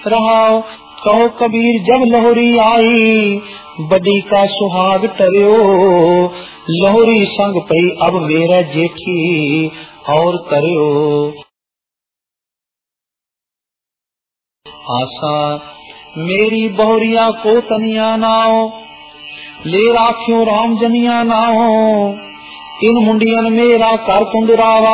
रहाओ। कहो कबीर जब लोहरी आई, बड़ी का सुहाग टरियो, लोहरी संग पई अब मेरा जेठी और करियो। आशा मेरी बहुरिया को तनिया नाओ, ले राखियो राम जनिया नाओ, इन मुंडियन मेरा कर कुंडरावा,